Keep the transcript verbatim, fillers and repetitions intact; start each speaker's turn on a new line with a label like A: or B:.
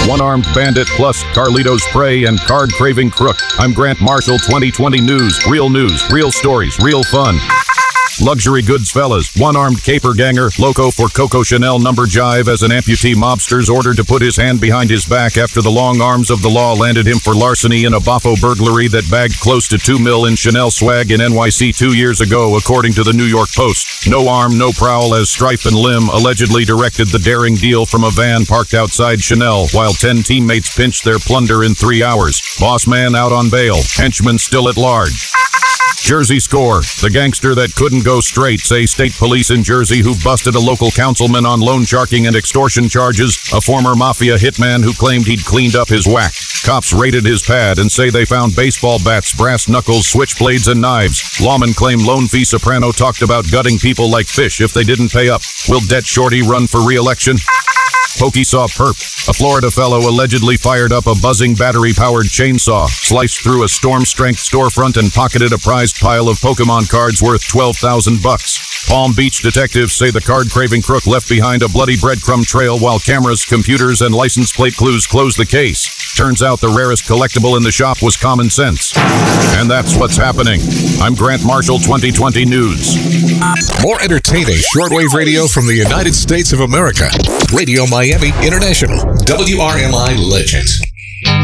A: one-armed bandit plus Carlito's prey and card-craving crook. I'm Grant Marshall, twenty twenty News. Real news, real stories, real fun. Luxury goods fellas, one-armed caper ganger, loco for Coco Chanel number jive as an amputee mobster's ordered to put his hand behind his back after the long arms of the law landed him for larceny in a Boffo burglary that bagged close to two mil in Chanel swag in N Y C two years ago, according to the New York Post. No arm, no prowl as Strife and Lim allegedly directed the daring deal from a van parked outside Chanel while ten teammates pinched their plunder in three hours. Boss man out on bail, henchman still at large. Jersey score. The gangster that couldn't go straight, say state police in Jersey, who busted a local councilman on loan sharking and extortion charges, a former mafia hitman who claimed he'd cleaned up his whack. Cops raided his pad and say they found baseball bats, brass knuckles, switchblades, and knives. Lawmen claim Lone Fee Soprano talked about gutting people like fish if they didn't pay up. Will Det Shorty run for re-election? Pokey saw perp. A Florida fellow allegedly fired up a buzzing battery-powered chainsaw, sliced through a storm-strength storefront, and pocketed a prized pile of Pokemon cards worth twelve thousand bucks. Palm Beach detectives say the card-craving crook left behind a bloody breadcrumb trail while cameras, computers, and license plate clues closed the case. Turns out the rarest collectible in the shop was common sense. And that's what's happening. I'm Grant Marshall, twenty twenty News.
B: More entertaining shortwave radio from the United States of America. Radio Miami International. W R M I Legend.